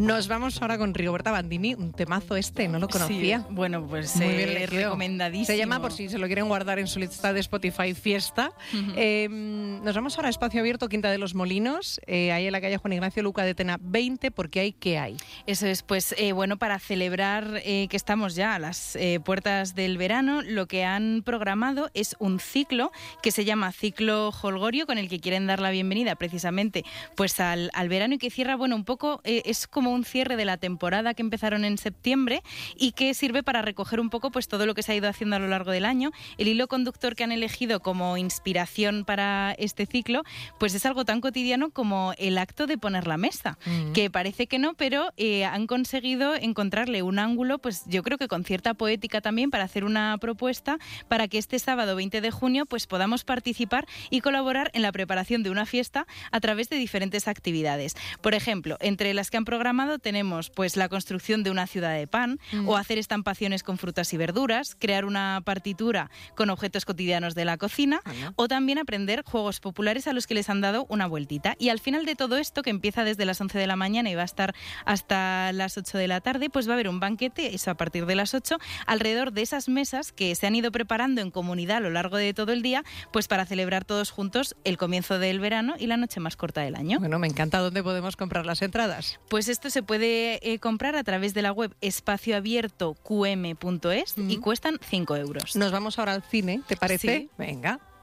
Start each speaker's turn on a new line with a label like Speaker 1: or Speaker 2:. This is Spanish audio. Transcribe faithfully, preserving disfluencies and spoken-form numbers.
Speaker 1: Nos vamos ahora con Rigoberta Bandini, un temazo este, no lo conocía.
Speaker 2: Sí, bueno, pues
Speaker 1: Muy
Speaker 2: eh,
Speaker 1: bien elegido.
Speaker 2: recomendadísimo.
Speaker 1: Se llama, por si se lo quieren guardar en su lista de Spotify, Fiesta. Uh-huh. Eh, nos vamos ahora a Espacio Abierto, Quinta de los Molinos, eh, ahí en la calle Juan Ignacio Luca de Tena veinte, porque hay ¿qué hay?
Speaker 2: Eso es, pues eh, bueno, para celebrar eh, que estamos ya a las eh, puertas del verano, lo que han programado es un ciclo que se llama Ciclo Holgorio, con el que quieren dar la bienvenida precisamente pues al, al verano, y que cierra, bueno, un poco, eh, es como un cierre de la temporada que empezaron en septiembre y que sirve para recoger un poco pues todo lo que se ha ido haciendo a lo largo del año. El hilo conductor que han elegido como inspiración para este ciclo pues es algo tan cotidiano como el acto de poner la mesa, uh-huh. que parece que no, pero eh, han conseguido encontrarle un ángulo, pues yo creo que con cierta poética también, para hacer una propuesta para que este sábado veinte de junio pues podamos participar y colaborar en la preparación de una fiesta a través de diferentes actividades. Por ejemplo, entre las que han programado tenemos pues la construcción de una ciudad de pan, mm. o hacer estampaciones con frutas y verduras, crear una partitura con objetos cotidianos de la cocina, uh-huh. o también aprender juegos populares a los que les han dado una vueltita. Y al final de todo esto, que empieza desde las once de la mañana y va a estar hasta las ocho de la tarde, pues va a haber un banquete, eso a partir de las ocho, alrededor de esas mesas que se han ido preparando en comunidad a lo largo de todo el día, pues para celebrar todos juntos el comienzo del verano y la noche más corta del año.
Speaker 1: Bueno, me encanta. ¿Dónde podemos comprar las entradas?
Speaker 2: Pues esto se puede eh, comprar a través de la web espacio abierto q m punto es, mm. y cuestan cinco euros.
Speaker 1: Nos vamos ahora al cine, ¿te parece?
Speaker 2: Sí.
Speaker 1: Venga.